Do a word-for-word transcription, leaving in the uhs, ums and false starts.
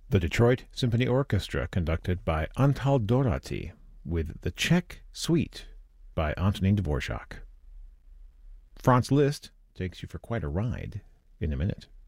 The Detroit Symphony Orchestra, conducted by Antal Dorati, with the Czech Suite by Antonin Dvorak. Franz Liszt takes you for quite a ride in a minute.